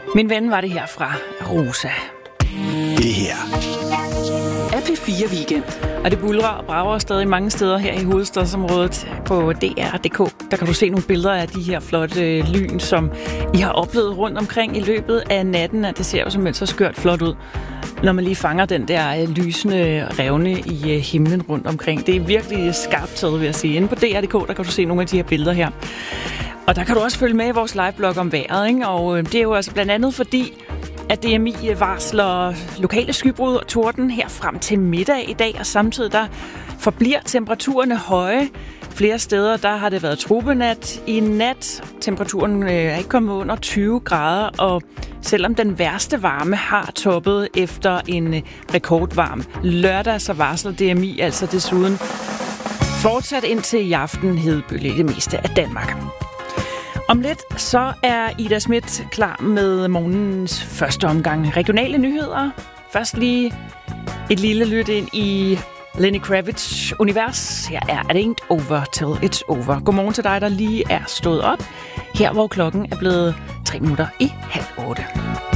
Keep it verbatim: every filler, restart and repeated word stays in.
Min ven var det her fra Rosa. Det her er P fire Weekend. Og det buldrer og brager stadig mange steder her i hovedstadsområdet på D R punktum d k. Der kan du se nogle billeder af de her flotte lyn, som I har oplevet rundt omkring i løbet af natten. Og det ser jo simpelthen så skørt flot ud, når man lige fanger den der lysende revne i himlen rundt omkring. Det er virkelig skarpt taget, vil jeg sige. Inde på D R punktum d k, der kan du se nogle af de her billeder her. Og der kan du også følge med i vores liveblog om vejret, ikke? Og det er jo altså blandt andet fordi, at D M I varsler lokale skybrud og torden her frem til middag i dag, og samtidig der forbliver temperaturerne høje. Flere steder der har det været tropenat i nat. Temperaturen er ikke kommet under tyve grader, og selvom den værste varme har toppet efter en rekordvarm lørdag, så varsler D M I altså desuden fortsat indtil i aften hedebølge i det meste af Danmark. Om lidt så er Ida Schmidt klar med morgens første omgang regionale nyheder. Først lige et lille lyt ind i Lenny Kravitz univers. Her er It Ain't Over Till It's Over. Godmorgen til dig, der lige er stået op. Her hvor klokken er blevet tre minutter i halv otte.